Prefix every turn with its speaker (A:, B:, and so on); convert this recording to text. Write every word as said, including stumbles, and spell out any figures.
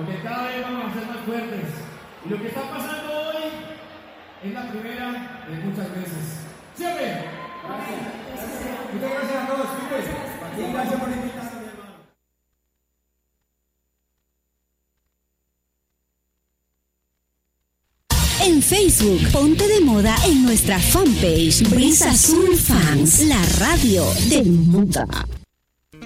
A: porque cada vez vamos a ser más fuertes. Y lo que está pasando hoy es la primera de muchas veces. ¡Siempre!
B: Gracias. Muchas gracias a todos, chicos. Gracias por invitarme.
C: En Facebook, ponte de moda en nuestra fanpage Brisa Azul Fans, la radio de moda.